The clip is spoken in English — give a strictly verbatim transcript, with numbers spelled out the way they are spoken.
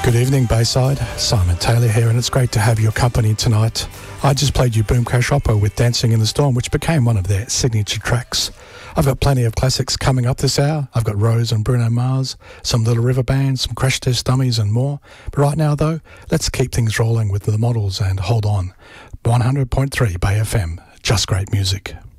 Good evening, Bayside. Simon Taylor here, and it's great to have your company tonight. I just played you Boom Crash Opera with Dancing in the Storm, which became one of their signature tracks. I've got plenty of classics coming up this hour. I've got Rose and Bruno Mars, some Little River Band, some Crash Test Dummies and more. But right now, though, let's keep things rolling with the Models and Hold On. one hundred point three Bay F M. Just great music.